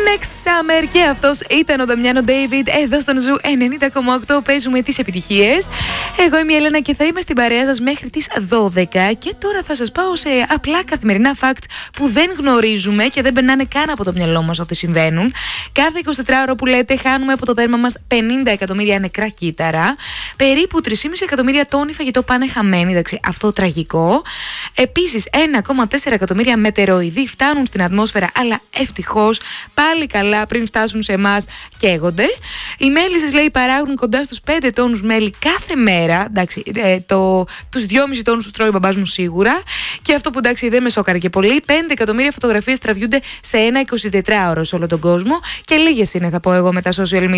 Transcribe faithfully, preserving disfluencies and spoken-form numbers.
Next Summer και αυτός ήταν ο Νταμιάνο David εδώ στον Ζου ενενήντα κόμμα οκτώ. Παίζουμε τις επιτυχίες. Εγώ είμαι η Έλενα και θα είμαι στην παρέα σας μέχρι τις δώδεκα. Και τώρα θα σας πάω σε απλά καθημερινά facts που δεν γνωρίζουμε και δεν περνάνε καν από το μυαλό μας ότι συμβαίνουν. Κάθε εικοσιτετράωρο που λέτε, χάνουμε από το δέρμα μας πενήντα εκατομμύρια νεκρά κύτταρα. Περίπου τρία κόμμα πέντε εκατομμύρια τόνοι φαγητό πάνε χαμένοι. Εντάξει, αυτό τραγικό. Επίσης, ένα κόμμα τέσσερα εκατομμύρια μετεροειδή φτάνουν στην ατμόσφαιρα, αλλά ευτυχώς πάλι καλά πριν φτάσουν σε εμάς καίγονται. Οι μέλισσες, λέει, παράγουν κοντά στους πέντε τόνους μέλι κάθε μέρα. Εντάξει, ε, το, τους δυόμισι τόνους τους τρώει ο μπαμπάς μου σίγουρα. Και αυτό που εντάξει δεν με σόκαρε και πολύ, πέντε εκατομμύρια φωτογραφίες τραβιούνται σε ένα εικοσιτετράωρο σε όλο τον κόσμο. Και λίγες είναι, θα πω εγώ, με τα social media.